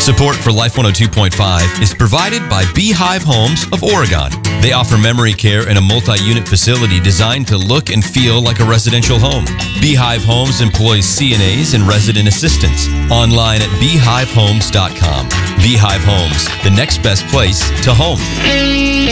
Support for Life 102.5 is provided by Beehive Homes of Oregon. They offer memory care in a multi-unit facility designed to look and feel like a residential home. Beehive Homes employs CNAs and resident assistants. Online at beehivehomes.com. Beehive Homes, the next best place to home.